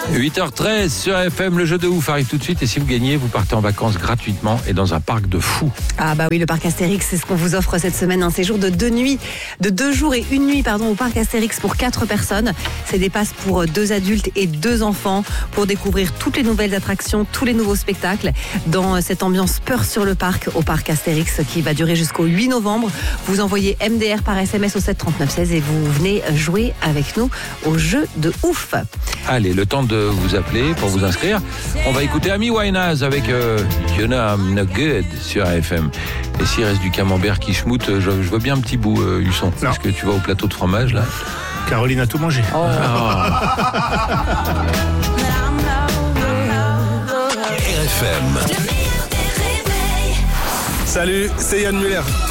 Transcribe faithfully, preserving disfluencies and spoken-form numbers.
huit heures treize sur F M, le jeu de ouf arrive tout de suite et si vous gagnez, vous partez en vacances gratuitement et dans un parc de fous. Ah bah oui, le parc Astérix, c'est ce qu'on vous offre cette semaine, un séjour de deux nuits, de deux jours et une nuit pardon, au parc Astérix pour quatre personnes. C'est des passes pour deux adultes et deux enfants pour découvrir toutes les nouvelles attractions, tous les nouveaux spectacles dans cette ambiance peur sur le parc au parc Astérix qui va durer jusqu'au huit novembre. Vous envoyez M D R par S M S au sept trente-neuf seize et vous venez jouer avec nous au jeu de ouf. Allez, le temps de vous appeler pour vous inscrire. On va écouter Amy Winehouse avec euh, You Know I'm Not Good sur F M. Et s'il reste du camembert qui schmoute, je, je vois bien un petit bout, euh, Husson. Est-ce que tu vas au plateau de fromage là? Caroline a tout mangé. Oh. R F M. Salut, c'est Yann Muller.